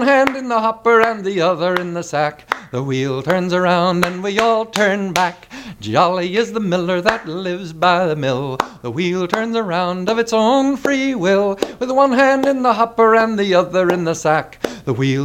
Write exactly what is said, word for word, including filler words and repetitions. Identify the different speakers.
Speaker 1: hand in the hopper and the other in the sack. The wheel turns around and we all turn back. Jolly is the miller that lives by the mill. The wheel turns around of its own free will. With one hand in the hopper and the other in the sack. The wheel